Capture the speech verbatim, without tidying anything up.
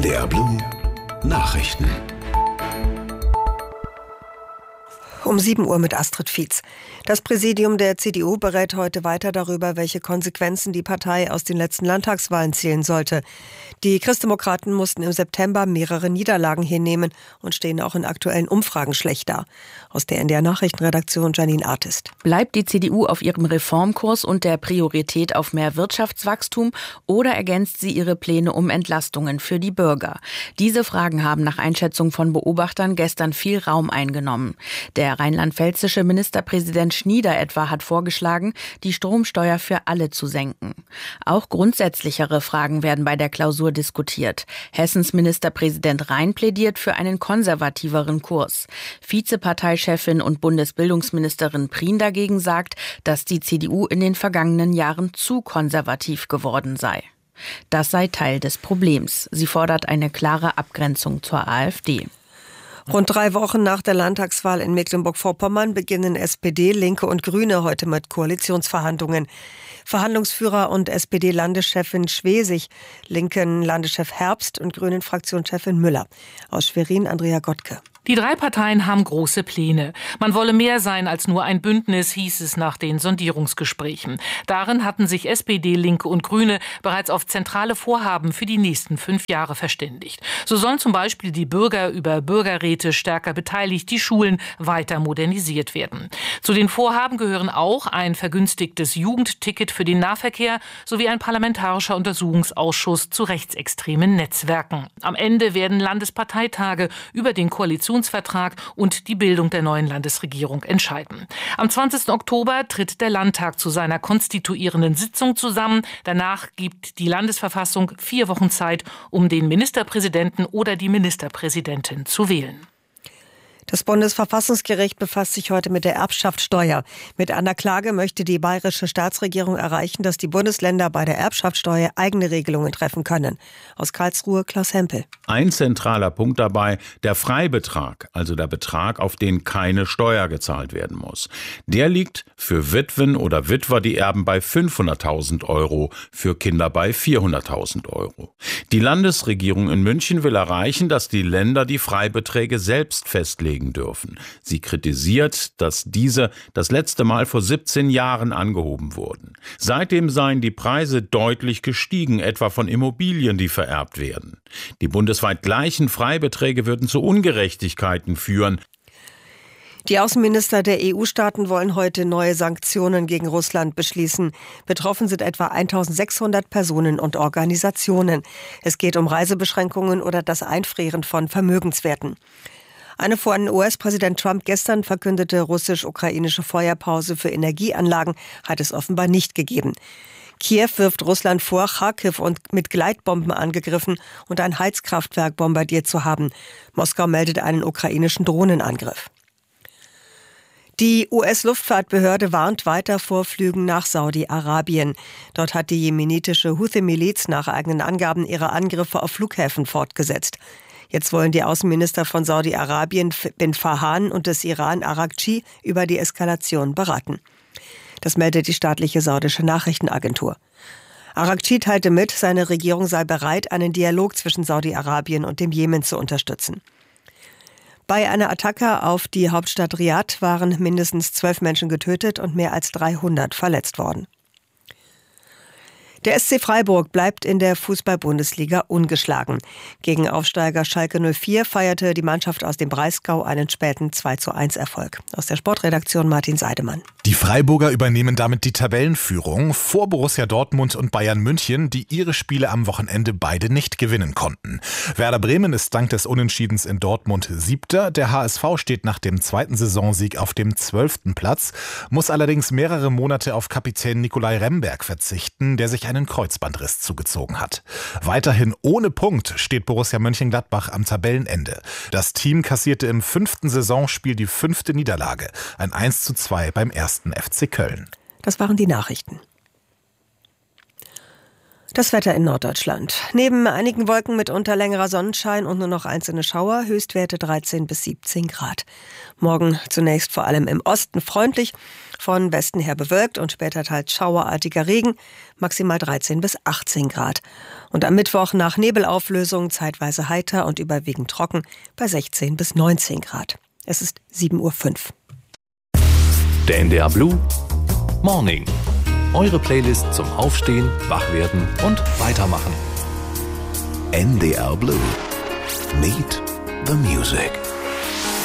N D R Blue Nachrichten. Um sieben Uhr mit Astrid Fietz. Das Präsidium der C D U berät heute weiter darüber, welche Konsequenzen die Partei aus den letzten Landtagswahlen ziehen sollte. Die Christdemokraten mussten im September mehrere Niederlagen hinnehmen und stehen auch in aktuellen Umfragen schlecht da. Aus der N D R-Nachrichtenredaktion Janine Artist. Bleibt die C D U auf ihrem Reformkurs und der Priorität auf mehr Wirtschaftswachstum oder ergänzt sie ihre Pläne um Entlastungen für die Bürger? Diese Fragen haben nach Einschätzung von Beobachtern gestern viel Raum eingenommen. Der rheinland-pfälzische Ministerpräsident Schnieder etwa hat vorgeschlagen, die Stromsteuer für alle zu senken. Auch grundsätzlichere Fragen werden bei der Klausur diskutiert. Hessens Ministerpräsident Rhein plädiert für einen konservativeren Kurs. Vizeparteichefin und Bundesbildungsministerin Prien dagegen sagt, dass die C D U in den vergangenen Jahren zu konservativ geworden sei. Das sei Teil des Problems. Sie fordert eine klare Abgrenzung zur AfD. Rund drei Wochen nach der Landtagswahl in Mecklenburg-Vorpommern beginnen S P D, Linke und Grüne heute mit Koalitionsverhandlungen. Verhandlungsführer und S P D-Landeschefin Schwesig, Linken Landeschef Herbst und Grünen-Fraktionschefin Müller. Aus Schwerin Andrea Gottke. Die drei Parteien haben große Pläne. Man wolle mehr sein als nur ein Bündnis, hieß es nach den Sondierungsgesprächen. Darin hatten sich S P D, Linke und Grüne bereits auf zentrale Vorhaben für die nächsten fünf Jahre verständigt. So sollen zum Beispiel die Bürger über Bürgerräte stärker beteiligt, die Schulen weiter modernisiert werden. Zu den Vorhaben gehören auch ein vergünstigtes Jugendticket für den Nahverkehr sowie ein parlamentarischer Untersuchungsausschuss zu rechtsextremen Netzwerken. Am Ende werden Landesparteitage über den Koalitionsvertrag und die Bildung der neuen Landesregierung entscheiden. Am zwanzigsten Oktober tritt der Landtag zu seiner konstituierenden Sitzung zusammen. Danach gibt die Landesverfassung vier Wochen Zeit, um den Ministerpräsidenten oder die Ministerpräsidentin zu wählen. Das Bundesverfassungsgericht befasst sich heute mit der Erbschaftssteuer. Mit einer Klage möchte die bayerische Staatsregierung erreichen, dass die Bundesländer bei der Erbschaftssteuer eigene Regelungen treffen können. Aus Karlsruhe Klaus Hempel. Ein zentraler Punkt dabei, der Freibetrag, also der Betrag, auf den keine Steuer gezahlt werden muss. Der liegt für Witwen oder Witwer, die erben, bei fünfhunderttausend Euro, für Kinder bei vierhunderttausend Euro. Die Landesregierung in München will erreichen, dass die Länder die Freibeträge selbst festlegen dürfen. Sie kritisiert, dass diese das letzte Mal vor siebzehn Jahren angehoben wurden. Seitdem seien die Preise deutlich gestiegen, etwa von Immobilien, die vererbt werden. Die bundesweit gleichen Freibeträge würden zu Ungerechtigkeiten führen. Die Außenminister der E U-Staaten wollen heute neue Sanktionen gegen Russland beschließen. Betroffen sind etwa eintausendsechshundert Personen und Organisationen. Es geht um Reisebeschränkungen oder das Einfrieren von Vermögenswerten. Eine von U S-Präsident Trump gestern verkündete russisch-ukrainische Feuerpause für Energieanlagen hat es offenbar nicht gegeben. Kiew wirft Russland vor, Charkiw und mit Gleitbomben angegriffen und ein Heizkraftwerk bombardiert zu haben. Moskau meldet einen ukrainischen Drohnenangriff. Die U S-Luftfahrtbehörde warnt weiter vor Flügen nach Saudi-Arabien. Dort hat die jemenitische Houthi-Miliz nach eigenen Angaben ihre Angriffe auf Flughäfen fortgesetzt. Jetzt wollen die Außenminister von Saudi-Arabien bin Farhan und des Iran Araghchi über die Eskalation beraten. Das meldet die staatliche saudische Nachrichtenagentur. Araghchi teilte mit, seine Regierung sei bereit, einen Dialog zwischen Saudi-Arabien und dem Jemen zu unterstützen. Bei einer Attacke auf die Hauptstadt Riad waren mindestens zwölf Menschen getötet und mehr als dreihundert verletzt worden. Der S C Freiburg bleibt in der Fußball-Bundesliga ungeschlagen. Gegen Aufsteiger Schalke null vier feierte die Mannschaft aus dem Breisgau einen späten zwei zu eins Erfolg. Aus der Sportredaktion Martin Seidemann. Die Freiburger übernehmen damit die Tabellenführung vor Borussia Dortmund und Bayern München, die ihre Spiele am Wochenende beide nicht gewinnen konnten. Werder Bremen ist dank des Unentschiedens in Dortmund Siebter. Der H S V steht nach dem zweiten Saisonsieg auf dem zwölften Platz, muss allerdings mehrere Monate auf Kapitän Nikolai Remberg verzichten, der sich einen Kreuzbandriss zugezogen hat. Weiterhin ohne Punkt steht Borussia Mönchengladbach am Tabellenende. Das Team kassierte im fünften Saisonspiel die fünfte Niederlage, ein eins zu zwei beim ersten F C Köln. Das waren die Nachrichten. Das Wetter in Norddeutschland. Neben einigen Wolken mitunter längerer Sonnenschein und nur noch einzelne Schauer, Höchstwerte dreizehn bis siebzehn Grad. Morgen zunächst vor allem im Osten freundlich, von Westen her bewölkt und später teils schauerartiger Regen, maximal dreizehn bis achtzehn Grad. Und am Mittwoch nach Nebelauflösung zeitweise heiter und überwiegend trocken bei sechzehn bis neunzehn Grad. Es ist sieben Uhr fünf. Der N D R Blue Morning. Eure Playlist zum Aufstehen, Wachwerden und Weitermachen. N D R Blue. Meet the Music.